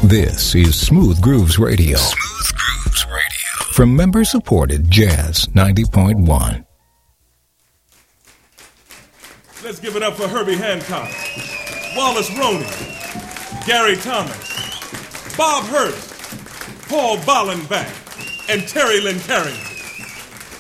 This is Smooth Grooves Radio. Smooth Grooves Radio. From member-supported Jazz 90.1. Let's give it up for Herbie Hancock, Wallace Roney, Gary Thomas, Bob Hurst, Paul Bollenbach, and Terry Lynn Carey.